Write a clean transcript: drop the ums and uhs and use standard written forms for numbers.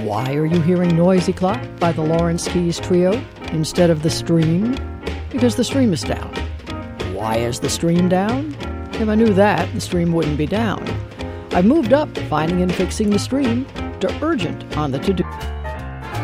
Why are you hearing Noisy Clock by the Lawrence Keys Trio instead of The Stream? Because the stream is down. Why is the stream down? If I knew that, the stream wouldn't be down. I've moved up finding and fixing the stream to urgent on the to-do.